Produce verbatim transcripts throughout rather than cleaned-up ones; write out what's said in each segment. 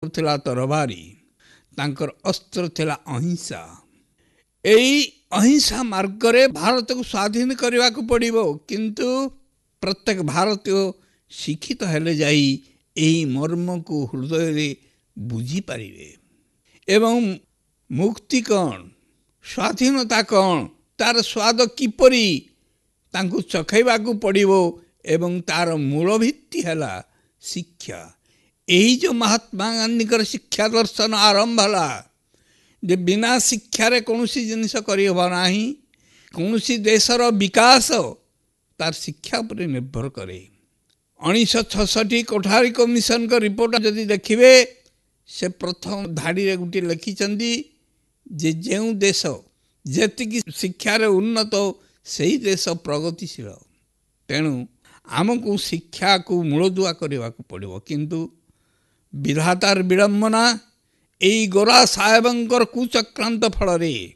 थिला तरबारी तांकर अस्त्र थिला अहिंसा। एई अहिंसा मार्ग रे भारत को स्वाधीन करने को पड़िबो किंतु प्रत्येक भारतीय शिक्षित हेले जाई एई मर्म को हृदय रे बुझी पारिबे एवं मुक्ति कौन स्वाधीनता कौन तार स्वाद किपरि तांको चखैबा को पड़िबो एवं तार मूल भित्ति हैला शिक्षा। यही जो महात्मा गांधी कर शिक्षा दर्शन आरंभ हला जे बिना शिक्षा रे कौनसी जिनिस करि होबा नाही। कौनसी देशर विकास तार शिक्षा पर निर्भर करे। उन्नीस सौ छसठ कोठारी कमिशन का रिपोर्ट जदि देखिबे से प्रथम धाड़ी रे गुटी लिखी चंदी जे जेउ देश जेतिकी शिक्षा रे उन्नत सही देश प्रगतिशील। तेणु आमको शिक्षा को मूलदुआ करने को पड़ो किंतु विधातार विडंबना यही गोरा साहेबंकर कुचक्रांत फल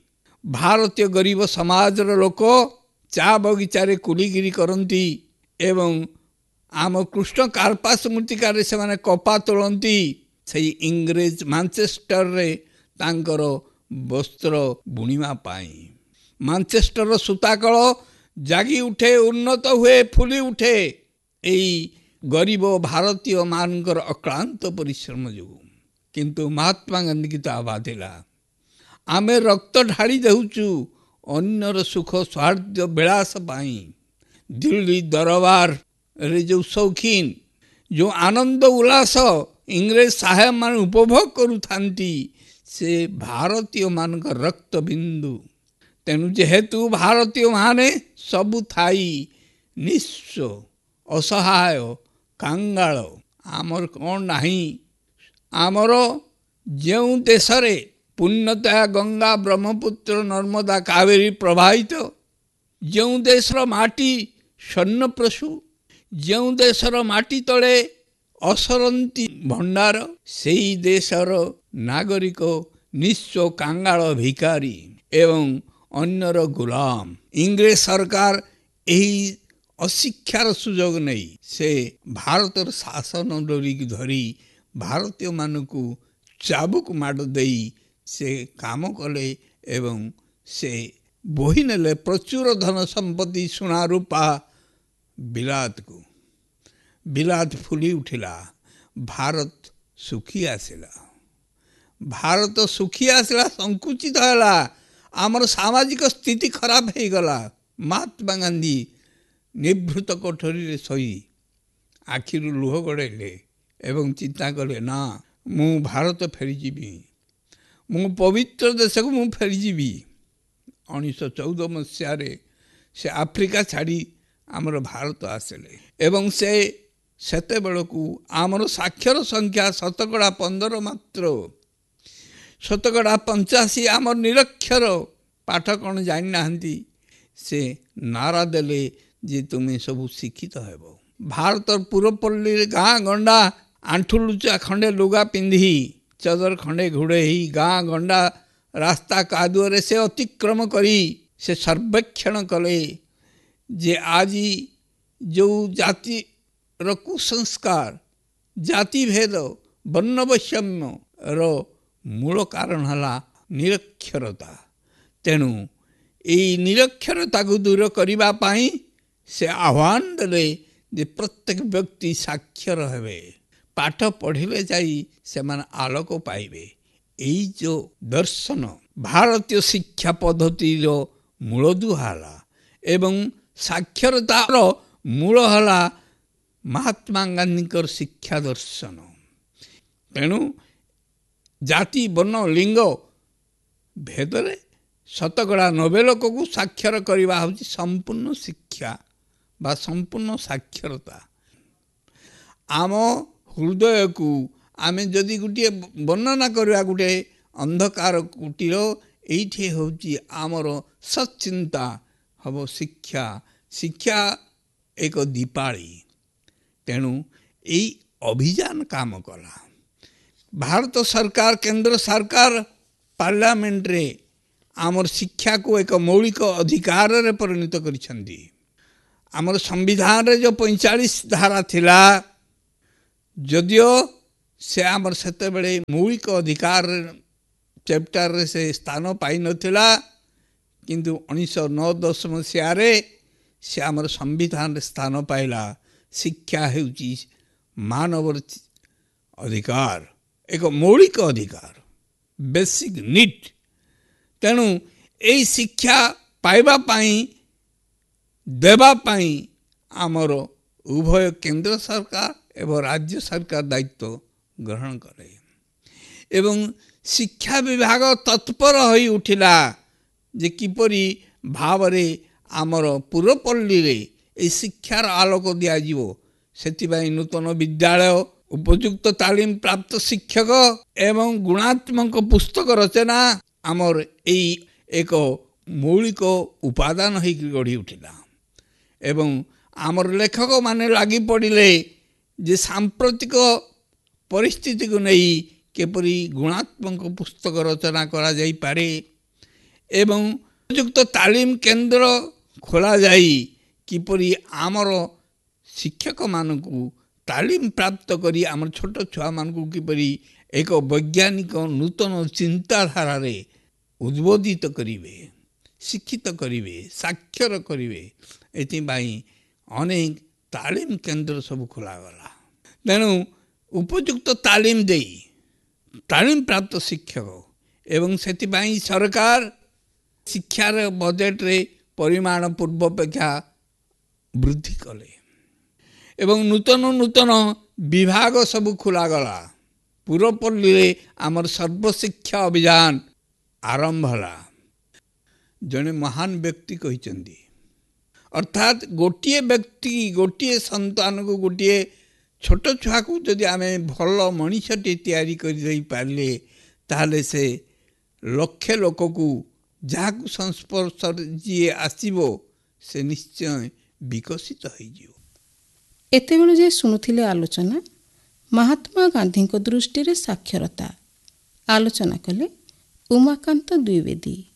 भारतीय गरीब समाज लोक चा बगीचारे कुलीगिरी करती एवं आम कृष्ण कार्पास मृत्तिकार से माने कपा तोलती से इंग्रेज मानचेस्टर रे तांकर वस्त्र बुणीमा पाई। मानचेस्टर सूताकल जागी उठे उन्नत हुए फुली उठे यही गरीब भारतीय मानकर अक्लांत परिश्रम जो। किंतु महात्मा गांधी की तो आवादिला आमे रक्त ढाड़ी देउचु अन्यर सुख स्वार्थ विलास पाई। दिल्ली दरबार रे जो शौकीन जो आनंद उल्लास इंग्रेज साहेब मान उपभोग करुथांती से भारतीय मान रक्त बिंदु। तेणु जेहेतु भारतीय माने सबु थाई निस्व असहाय कांगाल आमर कौन नाही। आमर जो देश रे पुण्यतया गंगा ब्रह्मपुत्र नर्मदा कावेरी प्रवाहित जो देशर माटी स्वर्ण प्रसु जो देशर माटी तले असरंती भंडार से देशर नागरिक निस्व कांगाल भिकारी एवं अन्यर गुलाम। इंग्रेज सरकार यही अशिक्षार सुजोग नहीं से भारतर शासन डोरी धरी भारतीय मानक चाबुक माड़ दे से काम कले एवं से बोही नेले प्रचुर धन संपत्ति सुना रूपा बिलात को। बिलात फुली उठिला भारत सुखी आसिला। भारत सुखी आसिला संकुचित हैला आमर सामाजिक स्थिति खराब हो गला। महात्मा गांधी निभृत कोठरी रे सही आखिरु लुह गड़ेले एवं चिंता कले ना मु भारत फेरीजी मु पवित्र देश को मु फेरीजी। उन्नीस सौ चौदह मसीह से आफ्रिका छाड़ी आमर भारत आसले एवं से सेते बेलकू आमर साक्षर संख्या शतकड़ा पंदर मात्र शतकड़ा पंचाशी आमर निरक्षर पाठ कौन जानी नाहंती से नारा देले जे तुम्हें सब शिक्षित हेबो। भारत पूर्वपल्ली गाँ गंडा आंठुलुचा खंडे लुगा पिंधि चदर खंडे घुड़े ही गाँ गंडा रास्ता कादुअरे से अतिक्रम करी से सर्वेक्षण कले जे आज जो जाति रो कुसंस्कार जाति भेद वर्ण वैषम्य रो मूल कारण हला निरक्षरता। तेणु यही निरक्षरता को दूर करिबा पाई से आह्वान देले जे प्रत्येक व्यक्ति साक्षर हेबे पाठ पढ़िले जाई से मान आलोक पाइबे। यही जो दर्शन भारतीय शिक्षा पद्धति रो मूलदुआ हला एवं साक्षरतार मूल हला महात्मा गांधी शिक्षा दर्शन। तेणु जाति वर्ण लिंग भेदरे शतकड़ा नबे लोक को साक्षर करवा हूँ संपूर्ण शिक्षा बा संपूर्ण साक्षरता। आम हृदय को आम जदि गोटे वर्णना करवा गोटे अंधकार कुटीर ये हूँ आमर सच्चिंता हम शिक्षा। शिक्षा एक दीपाली। तेणु यही अभियान काम कला भारत सरकार केंद्र सरकार पार्लियामेंट रे आमर शिक्षा को एक मौलिक अधिकार रे परिणत करिसेंती। आमर संविधान रे जो पैंतालीस धारा थिला जदियो से आमर सेते बेले मौलिक अधिकार चैप्टर से स्थान पाई नथिला किंतु उन्नीस सौ नौ दस मसीह से आमर संविधान स्थान पाइला। शिक्षा हेउची मानवर अधिकार, एक मौलिक अधिकार, बेसिक नीड। तेणु यही शिक्षा पाइबा पाई देबा पाई आमर उभय केंद्र सरकार एवं राज्य सरकार दायित्व ग्रहण करे एवं शिक्षा विभाग तत्पर होई उठिला जे किपरि भावरे आमर पुरपल्ली रे ए शिक्षार आलोक दिया जीवो। सेतिबाई नूतन विद्यालय, उपयुक्त तालीम प्राप्त शिक्षक एवं गुणात्मक पुस्तक रचना आमर एई एक मौलिक उपादान होई गढ़ी उठिला एवं आमर लेखक माने लागी पड़िले जे सांप्रतिक परिस्थिति को नहीं केपरि गुणात्मक पुस्तक रचना करा जाई पारे एवं उपयुक्त तालीम केंद्र खोला जाई किपरि आमर शिक्षक मानकु तालीम प्राप्त करी आमर छोट छुआ मानकु किपरि एक वैज्ञानिक नूतन चिंताधारा रे उद्बोधित करिवे, शिक्षित करिवे, साक्षर करिवे। एथिबाई अनेक तालीम केंद्र सब खोला गला। तेणु उपयुक्त तालीम देई तालीम प्राप्त शिक्षक एवं सेतिबाई सरकार शिक्षार बजेट रे परिमाण पूर्वापेक्षा वृद्धि कले एवं नूतन नूतन विभाग सब खोला गला। पुरपल्ली रे आमर सर्वशिक्षा अभियान आरंभ होला। जने महान व्यक्ति कहिचंदी अर्थात गोटिए व्यक्ति गोटिए संतान को गोटिए छोट छुआ को जदि आम भल मनीषटे तैयारी कर पारे ताहले से लक्षे लोक को जहाँ संस्पर्श जी आसो से निश्चय विकसित हो। एतेबेले जे सुनुथिले आलोचना महात्मा गांधी दृष्टि रे साक्षरता आलोचना कले उमाकांत द्विवेदी।